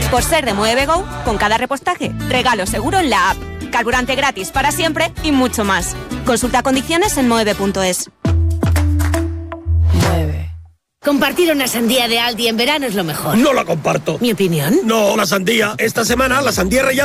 Por ser de Mueve Go, con cada repostaje, regalo seguro en la app. Carburante gratis para siempre y mucho más. Consulta condiciones en moeve.es. Compartir una sandía de Aldi en verano es lo mejor. No la comparto. ¿Mi opinión? No, la sandía. Esta semana la sandía rallada